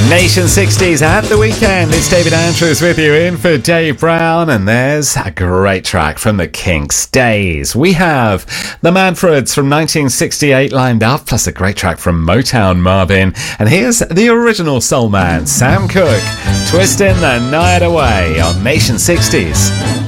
Nation 60s at the weekend. It's David Andrews with you in for Dave Brown, and there's a great track from the Kinks' Days. We have the Manfreds from 1968 lined up, plus a great track from Motown Marvin. And here's the original soul man, Sam Cooke, twisting the night away on Nation 60s.